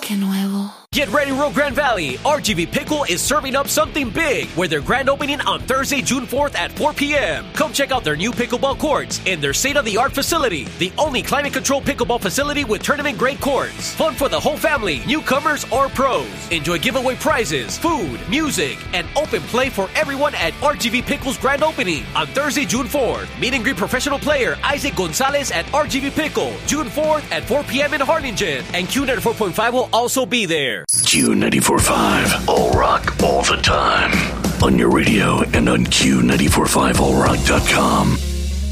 qué nuevo. Get ready, Rio Grande Valley. RGV Pickle is serving up something big with their grand opening on Thursday, June 4th at 4 p.m. Come check out their new pickleball courts in their state-of-the-art facility, the only climate-controlled pickleball facility with tournament-grade courts. Fun for the whole family, newcomers or pros. Enjoy giveaway prizes, food, music, and open play for everyone at RGV Pickle's grand opening on Thursday, June 4th. Meet and greet professional player Isaac Gonzalez at RGV Pickle, June 4th at 4 p.m. in Harlingen. And Q94.5 will also be there. Q94.5, all rock, all the time. On your radio and on Q945allrock.com.